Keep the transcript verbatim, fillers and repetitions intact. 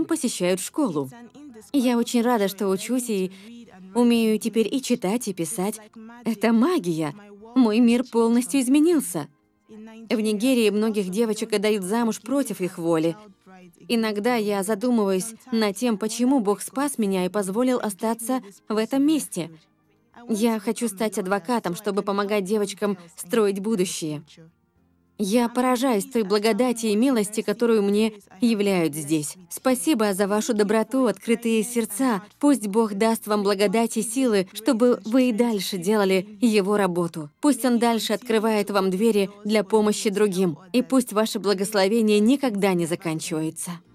посещают школу. Я очень рада, что учусь и умею теперь и читать, и писать. Это магия. Мой мир полностью изменился. В Нигерии многих девочек отдают замуж против их воли. Иногда я задумываюсь над тем, почему Бог спас меня и позволил остаться в этом месте. Я хочу стать адвокатом, чтобы помогать девочкам строить будущее. Я поражаюсь той благодати и милости, которую мне являют здесь. Спасибо за вашу доброту, открытые сердца. Пусть Бог даст вам благодать и силы, чтобы вы и дальше делали Его работу. Пусть Он дальше открывает вам двери для помощи другим. И пусть ваше благословение никогда не заканчивается.